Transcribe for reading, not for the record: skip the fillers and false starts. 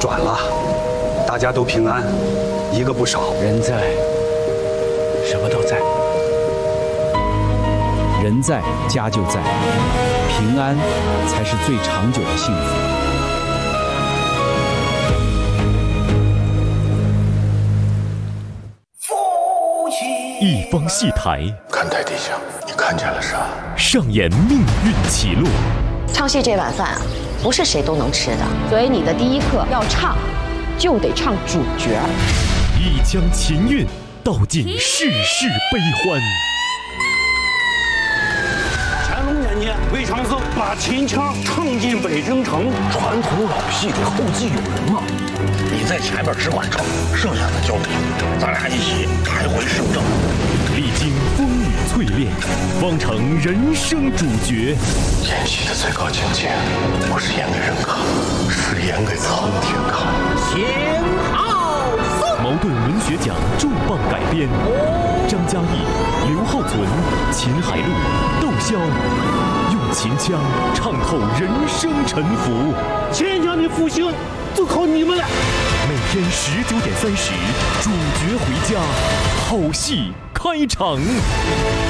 转了，大家都平安，一个不少。 人在，什么都在。 人在，家就在，平安才是最长久的幸福。 一方戏台， 看台底下，你看见了啥？ 上演命运起落。 唱戏这碗饭啊，不是谁都能吃的，所以你的第一课要唱，就得唱主角。 一腔情韵，道尽世事悲欢。 乾隆年间，魏长寿把秦腔唱进北京城。 传统老戏得后继有人嘛，你在前面只管唱，剩下的交给我，咱俩一起开回圣正。 历经风雨淬炼，方成人生主角。 演戏的最高境界，不是演给人看，是演给苍天看。 秦昊颂， 茅盾文学奖重磅改编，张嘉译、刘浩存、秦海璐、窦骁，用秦腔唱透人生沉浮。 秦腔的复兴就靠你们了。 每天19:30，主角回家，好戏开场。